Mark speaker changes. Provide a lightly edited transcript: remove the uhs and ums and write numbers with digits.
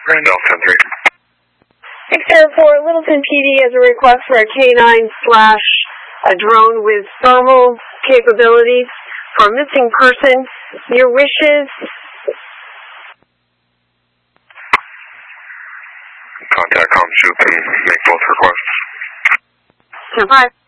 Speaker 1: Randolph 10-3.
Speaker 2: X-Air 4, Littleton PD has a request for a K9/a drone with thermal capabilities for a missing person. Your wishes?
Speaker 1: Contact CommSoup and make both requests.
Speaker 2: 10-5.